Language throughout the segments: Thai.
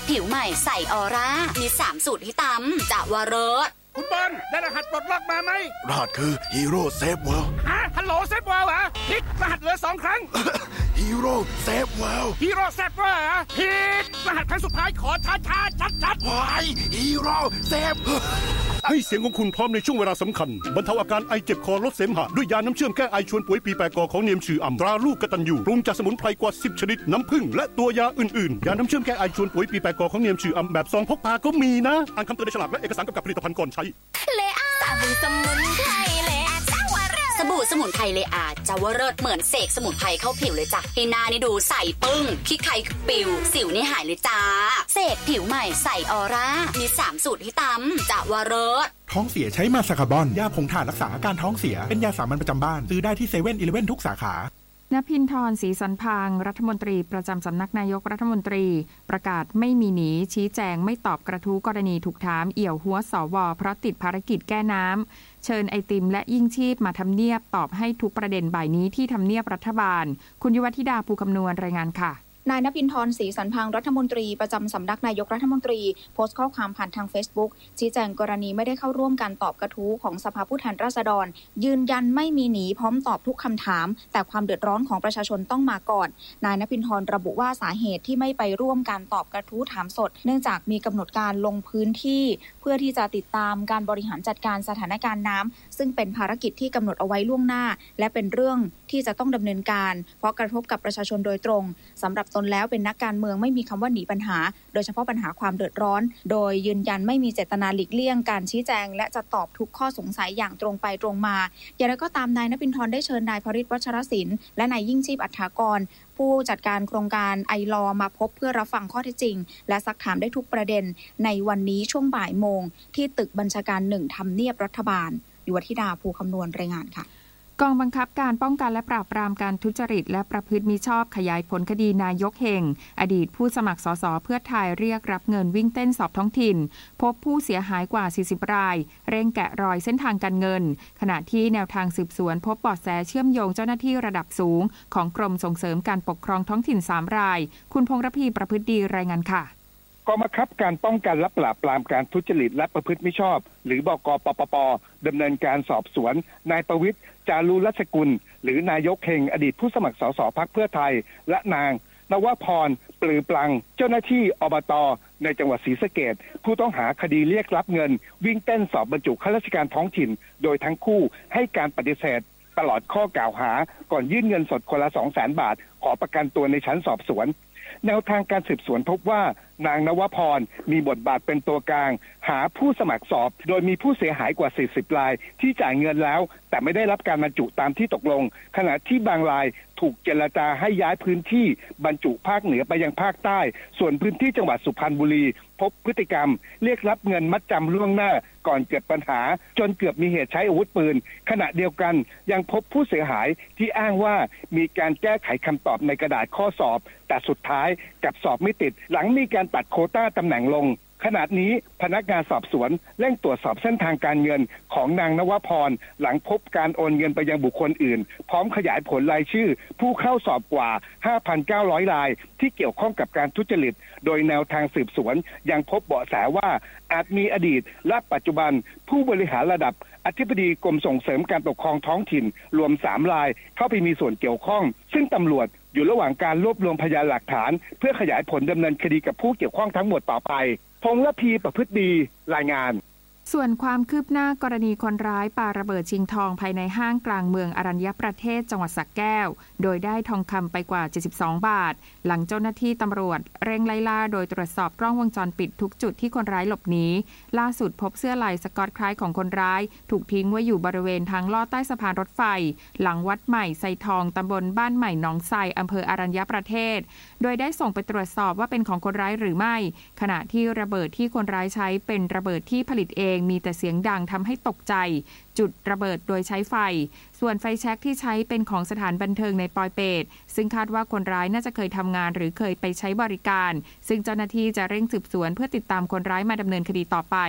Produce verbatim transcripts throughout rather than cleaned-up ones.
ผิวใหม่ใส่ออร่ามีสามสูตรที่ตำจะวรสคุณบอลได้รหัสปลดล็อกมาไหมรหัสคือฮีโร่เซฟเวิลด์ฮะฮัลโหลเซฟเวิลด์เหรอผิดรหัสเหลือสองครั้งฮีโร่เซฟเวิลด์ฮีโร่เซฟเวิลด์เหรอผิดรหัสครั้งสุดท้ายขอช้าช้าชัดชัดวายฮีโร่เซฟให้เสียงของคุณพร้อมในช่วงเวลาสำคัญบรรเทาอาการไอเจ็บคอลดเสมหะด้วยยาน้ำเชื่อมแก้ไอชวนป่วยปีแปดกอของเนียมชื่ออ่ำตราลูกกตัญญูปรุงจากสมุนไพรกว่าสิบชนิดน้ำผึ้งและตัวยาอื่นๆยาน้ำเชื่อมแก้ไอชวนป่วยปีแปดกอของเนียมชื่ออ่ำแบบซองพกพาก็มีนะอ่านคำเตือนในฉลากและเอกสารกำกับผลิตภัณฑ์ก่อนใช้เลอาสบู่สมุนไพรเลอาจาวเริศสบู่สมุนไพรเลอาจาวเริศเหมือนเสกสมุนไพรเข้าผิวเลยจ้ะให้หน้านี่ดูใสปึ้งขี้ไข่ปิวสิวนี่หายเลยจ้าเสกผิวใหม่ใสออร่ามีสามสูตรที่ตำจาวเริศท้องเสียใช้มาซาคาบอนยาผงถ่านรักษาอาการท้องเสียเป็นยาสามัญประจำบ้านซื้อได้ที่เซเว่นอีเลฟเว่นทุกสาขานภินทร์ ศรีสันพางรัฐมนตรีประจำสำนักนายกรัฐมนตรีประกาศไม่มีหนีชี้แจงไม่ตอบกระทู้กรณีถูกถามเอี่ยวหัวสวเพราะติดภารกิจแก้น้ำเชิญไอติมและยิ่งชีพมาทำเนียบตอบให้ทุกประเด็นบ่ายนี้ที่ทำเนียบรัฐบาลคุณยุวธิดาภูคำนวณรายงานค่ะนายณภินทร์ ศรีสันพางรัฐมนตรีประจำสำนักนายกรัฐมนตรีโพสต์ข้อความผ่านทาง Facebook ชี้แจงกรณีไม่ได้เข้าร่วมการตอบกระทู้ของสภาผู้แทนราษฎรยืนยันไม่มีหนีพร้อมตอบทุกคำถามแต่ความเดือดร้อนของประชาชนต้องมาก่อนนายณภินทร์ระบุว่าสาเหตุที่ไม่ไปร่วมการตอบกระทู้ถามสดเนื่องจากมีกำหนดการลงพื้นที่เพื่อที่จะติดตามการบริหารจัดการสถานการณ์น้ำซึ่งเป็นภารกิจที่กำหนดเอาไว้ล่วงหน้าและเป็นเรื่องที่จะต้องดำเนินการเพราะกระทบกับประชาชนโดยตรงสำหรับตนแล้วเป็นนักการเมืองไม่มีคำว่าหนีปัญหาโดยเฉพาะปัญหาความเดือดร้อนโดยยืนยันไม่มีเจตนาหลีกเลี่ยงการชี้แจงและจะตอบทุกข้อสงสัยอย่างตรงไปตรงมาอย่างไรก็ตามนายณภินทร์ได้เชิญนายภริษฐ์วัชรศิลป์และนายยิ่งชีพอัฏฐากรผู้จัดการโครงการไอลอมาพบเพื่อรับฟังข้อเท็จจริงและซักถามได้ทุกประเด็นในวันนี้ช่วงบ่ายโมงที่ตึกบัญชาการหนึ่งทำเนียบรัฐบาลยุวธิดาภูคำนวณรายงานค่ะกองบังคับการป้องกันและปราบปรามการทุจริตและประพฤติมิชอบขยายผลคดีนายกเฮงอดีตผู้สมัครสสเพื่อไทยเรียกรับเงินวิ่งเต้นสอบท้องถิ่นพบผู้เสียหายกว่าสี่สิบรายเร่งแกะรอยเส้นทางการเงินขณะที่แนวทางสืบสวนพบเบาะแสเชื่อมโยงเจ้าหน้าที่ระดับสูงของกรมส่งเสริมการปกครองท้องถิ่นสามรายคุณพงษ์ระพีประพฤติดีรายงานค่ะกองบังคับการป้องกันและปราบปรามการทุจริตและประพฤติมิชอบหรือบก.ปปป.ดำเนินการสอบสวนนายประวิตรจารุรัชกุลหรือนายกเฮงอดีตผู้สมัครสสพรรคเพื่อไทยและนางนวพรปลือปลังเจ้าหน้าที่อบต.ในจังหวัดศรีสะเกษผู้ต้องหาคดีเรียกรับเงินวิ่งเต้นสอบบรรจุข้าราชการท้องถิ่นโดยทั้งคู่ให้การปฏิเสธตลอดข้อกล่าวหาก่อนยื่นเงินสดคนละ สองแสน บาทขอประกันตัวในชั้นสอบสวนแนวทางการสืบสวนพบว่านางนวพรมีบทบาทเป็นตัวกลางหาผู้สมัครสอบโดยมีผู้เสียหายกว่าสี่สิบรายที่จ่ายเงินแล้วแต่ไม่ได้รับการบรรจุตามที่ตกลงขณะที่บางรายถูกเจรจาให้ย้ายพื้นที่บรรจุภาคเหนือไปยังภาคใต้ส่วนพื้นที่จังหวัดสุพรรณบุรีพบพฤติกรรมเรียกรับเงินมัดจำล่วงหน้าก่อนเกิดปัญหาจนเกือบมีเหตุใช้อาวุธปืนขณะเดียวกันยังพบผู้เสียหายที่อ้างว่ามีการแก้ไขคำตอบในกระดาษข้อสอบแต่สุดท้ายกลับสอบไม่ติดหลังมีการตัดโควต้าตำแหน่งลงขณะนี้พนักงานสอบสวนเร่งตรวจสอบเส้นทางการเงินของนางนวพรหลังพบการโอนเงินไปยังบุคคลอื่นพร้อมขยายผลรายชื่อผู้เข้าสอบกว่า ห้าพันเก้าร้อย รายที่เกี่ยวข้องกับการทุจริตโดยแนวทางสืบสวนยังพบเบาะแสว่าอาจมีอดีตและปัจจุบันผู้บริหารระดับอธิบดีกรมส่งเสริมการปกครองท้องถิ่นรวมสามรายเข้าไปมีส่วนเกี่ยวข้องซึ่งตำรวจอยู่ระหว่างการรวบรวมพยานหลักฐานเพื่อขยายผลดำเนินคดีกับผู้เกี่ยวข้องทั้งหมดต่อไปพงษ์ระพีประพฤติดีรายงานส่วนความคืบหน้ากรณีคนร้ายปาระเบิดชิงทองภายในห้างกลางเมืองอรัญญประเทศจังหวัดสระแก้วโดยได้ทองคำไปกว่าเจ็ดสิบสองบาทหลังเจ้าหน้าที่ตำรวจเร่งไล่ล่าโดยตรวจสอบกล้องวงจรปิดทุกจุดที่คนร้ายหลบหนีล่าสุดพบเสื้อลายสก๊อตคล้ายของคนร้ายถูกทิ้งไว้อยู่บริเวณทางลอดใต้สะพานรถไฟหลังวัดใหม่ไซทองตำบลบ้านใหม่หนองไซอำเภออรัญญประเทศโดยได้ส่งไปตรวจสอบว่าเป็นของคนร้ายหรือไม่ขณะที่ระเบิดที่คนร้ายใช้เป็นระเบิดที่ผลิตเองมีแต่เสียงดังทำให้ตกใจจุดระเบิดโดยใช้ไฟส่วนไฟแช็กที่ใช้เป็นของสถานบันเทิงในปอยเปตซึ่งคาดว่าคนร้ายน่าจะเคยทำงานหรือเคยไปใช้บริการซึ่งเจ้าหน้าที่จะเร่งสืบสวนเพื่อติดตามคนร้ายมาดำเนินคดีต่อไป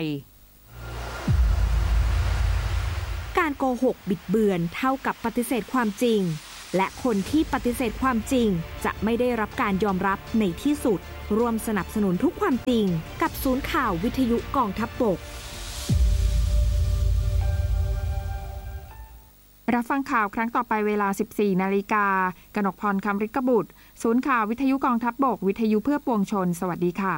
การโกหกบิดเบือนเท่ากับปฏิเสธความจริงและคนที่ปฏิเสธความจริงจะไม่ได้รับการยอมรับในที่สุดร่วมสนับสนุนทุกความจริงกับศูนย์ข่าววิทยุกองทัพบกรับฟังข่าวครั้งต่อไปเวลา สิบสี่นาฬิกา กนกพร คำฤทธิ์บุตรศูนย์ข่าววิทยุกองทัพบกวิทยุเพื่อปวงชนสวัสดีค่ะ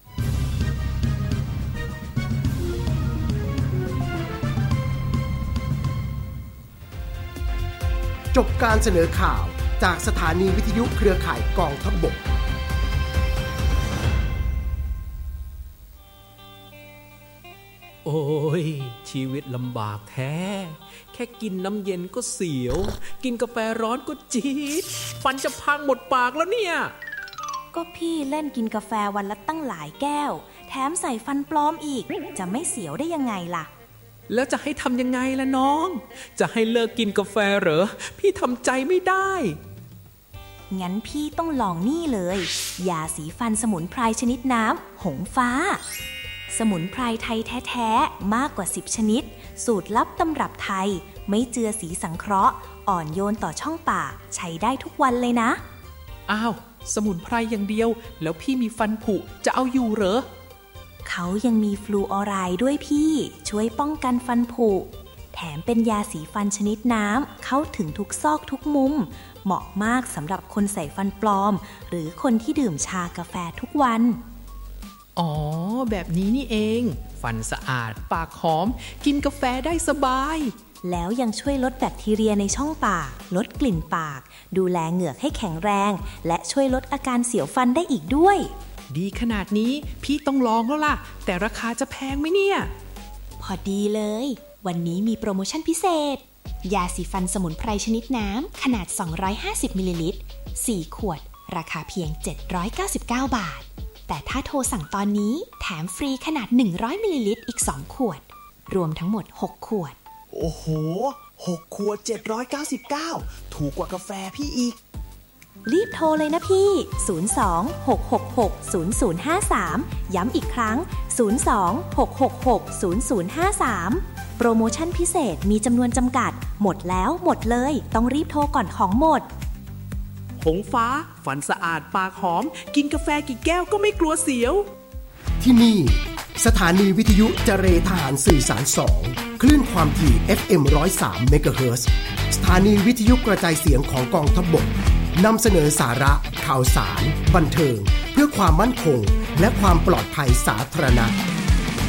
จบการเสนอข่าวจากสถานีวิทยุเครือข่ายกองทัพบกโอ้ยชีวิตลำบากแท้แค่กินน้ำเย็นก็เสียวกินกาแฟร้อนก็จี๊ดฟันจะพังหมดปากแล้วเนี่ยก็พี่เล่นกินกาแฟวันละตั้งหลายแก้วแถมใส่ฟันปลอมอีกจะไม่เสียวได้ยังไงล่ะแล้วจะให้ทำยังไงล่ะน้องจะให้เลิกกินกาแฟเหรอพี่ทำใจไม่ได้งั้นพี่ต้องลองนี่เลยยาสีฟันสมุนไพรชนิดน้ำหงฟ้าสมุนไพรไทยแท้ๆมากกว่าสิบชนิดสูตรลับตำรับไทยไม่เจือสีสังเคราะห์อ่อนโยนต่อช่องปากใช้ได้ทุกวันเลยนะอ้าวสมุนไพรอย่างเดียวแล้วพี่มีฟันผุจะเอาอยู่เหรอเขายังมีฟลูออไรด์ด้วยพี่ช่วยป้องกันฟันผุแถมเป็นยาสีฟันชนิดน้ำเข้าถึงทุกซอกทุกมุมเหมาะมากสำหรับคนใส่ฟันปลอมหรือคนที่ดื่มชากาแฟทุกวันอ๋อแบบนี้นี่เองฟันสะอาดปากหอมกินกาแฟได้สบายแล้วยังช่วยลดแบคทีเรียในช่องปากลดกลิ่นปากดูแลเหงือกให้แข็งแรงและช่วยลดอาการเสียวฟันได้อีกด้วยดีขนาดนี้พี่ต้องลองแล้วล่ะแต่ราคาจะแพงไหมเนี่ยพอดีเลยวันนี้มีโปรโมชั่นพิเศษยาสีฟันสมุนไพรชนิดน้ำขนาดสองร้อยห้าสิบมิลลิลิตรสี่ขวดราคาเพียงเจ็ดร้อยเก้าสิบเก้าบาทแต่ถ้าโทรสั่งตอนนี้แถมฟรีขนาดหนึ่งร้อยมิลลิลิตรอีกสองขวดรวมทั้งหมดหกขวดโอ้โหหกขวดเจ็ดร้อยเก้าสิบเก้าถูกกว่ากาแฟพี่อีกรีบโทรเลยนะพี่ศูนย์ สอง หก หก หก ศูนย์ ศูนย์ ห้า สามย้ำอีกครั้งศูนย์ สอง หก หก หก ศูนย์ ศูนย์ ห้า สามโปรโมชั่นพิเศษมีจำนวนจำกัดหมดแล้วหมดเลยต้องรีบโทรก่อนของหมดหงฟ้าฟันสะอาดปากหอมกินกาแฟกี่แก้วก็ไม่กลัวเสียวที่นี่สถานีวิทยุเจรทหารสื่อสารสองคลื่นความถี่ เอฟ เอ็ม หนึ่งร้อยสาม เมกะเฮิรตซ์สถานีวิทยุกระจายเสียงของกองทัพบกนำเสนอสาระข่าวสารบันเทิงเพื่อความมั่นคงและความปลอดภัยสาธารณะ